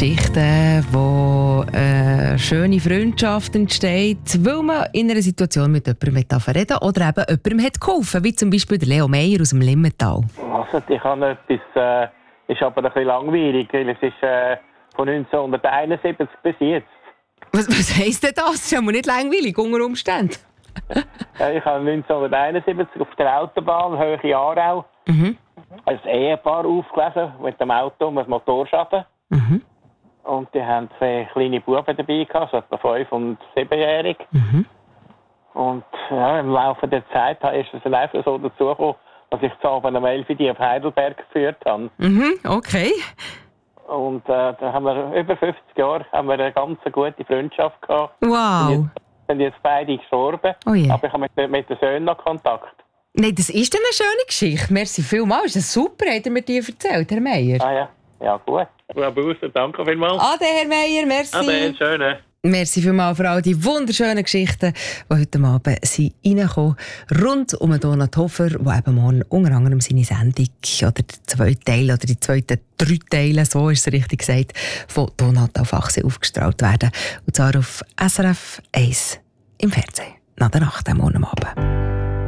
Geschichten, wo eine schöne Freundschaft entsteht, weil man in einer Situation mit jemandem reden darf oder eben jemandem hat geholfen, wie zum Beispiel der Leo Meyer aus dem Limmental. Also, ich habe etwas, ist aber ein bisschen langweilig, weil es ist von 1971 bis jetzt. Was heisst denn das? Das ist ja nicht langweilig, unter Umständen. Ich habe 1971 auf der Autobahn, Höhe Aarau, ein Ehepaar aufgelesen mit dem Auto mit Motorschaden. Und die haben 2 kleine Buben dabei gehabt, so etwa 5- und 7-jährig. Und ja, im Laufe der Zeit ist es dann einfach so dazu gekommen, dass ich zu Abend um 11 Uhr die auf Heidelberg geführt habe. Okay. Und da haben wir über 50 Jahre haben wir eine ganz gute Freundschaft gehabt. Wow. Sind jetzt beide gestorben, Oh je. aber ich habe mit den Söhnen noch Kontakt. Nein, das ist eine schöne Geschichte. Merci vielmals. Ist das super, hat er mir die erzählt, Herr Meyer? Ah ja, ja gut. Frau Busser, danke vielmals. Ade, Herr Meyer, merci. Ade, schöne. Merci vielmals für all die wunderschönen Geschichten, die heute Abend reinkommen. Rund um Donat Hofer, der eben morgen unter anderem seine Sendung oder die 2 Teile oder die zweiten 3 Teile, so ist es richtig gesagt, von Donat auf Achse aufgestrahlt werden. Und zwar auf SRF 1 im Fernsehen. Nach der Nacht am Morgen Abend.